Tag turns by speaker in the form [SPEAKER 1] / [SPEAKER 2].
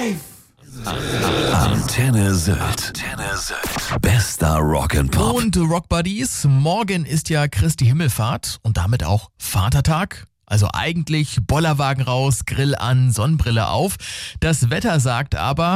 [SPEAKER 1] Antenne Sylt. Bester Rock'n'Pop.
[SPEAKER 2] Und Rock Buddies, morgen ist ja Christi Himmelfahrt und damit auch Vatertag. Also eigentlich Bollerwagen raus, Grill an, Sonnenbrille auf. Das Wetter sagt aber...